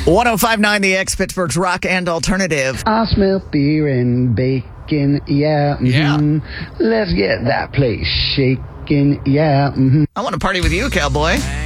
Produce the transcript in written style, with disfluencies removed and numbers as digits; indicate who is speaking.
Speaker 1: 1059 The X, Pittsburgh's rock and alternative.
Speaker 2: I smell beer and bacon, yeah. Let's get that place shaking, yeah.
Speaker 1: I want to party with you, cowboy.